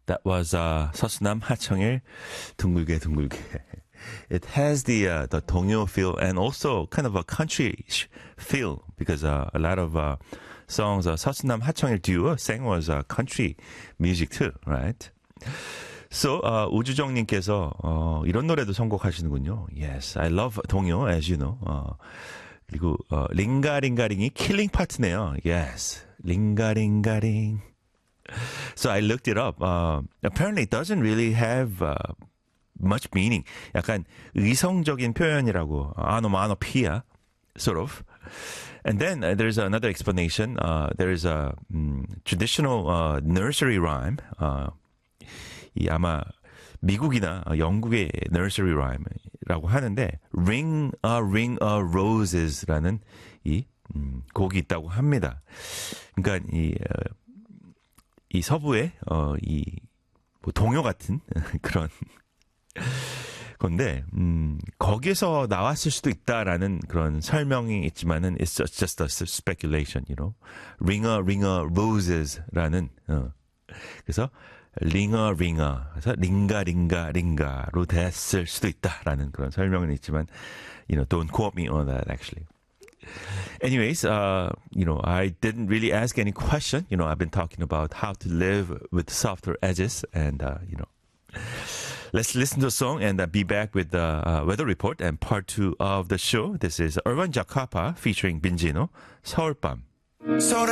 That was 서수남 하청일 둥글게 둥글게. It has the 동요 feel and also kind of a country feel because a lot of songs 서수남 하청일 duo sang was country music too, right? So 우주정님께서 이런 노래도 선곡하시는군요. Yes, I love 동요 as you know. 그리고 링가링가링이 킬링 파트네요. Yes, 링가링가링. So I looked it up. Apparently it doesn't really have much meaning. 약간 의성적인 표현이라고. 아노피아, sort of. And then there's another explanation. There is a traditional nursery rhyme. 이 아마 미국이나 영국의 nursery rhyme라고 하는데 Ring a Roses라는 이 곡이 있다고 합니다. 그러니까 이 서부의 뭐 동요 같은 그런 건데 거기에서 나왔을 수도 있다라는 그런 설명이 있지만은 it's just a speculation, you know. Ring a Roses라는 그래서 링어 그래서 링가로 됐을 수도 있다라는 그런 설명은 있지만 you know, don't quote me on that actually. Anyways, you know, I didn't really ask any question. You know, I've been talking about how to live with softer edges and you know, let's listen to a song and be back with the weather report and part 2 of the show. This is Urban Jakarta featuring Binjino, 서울밤.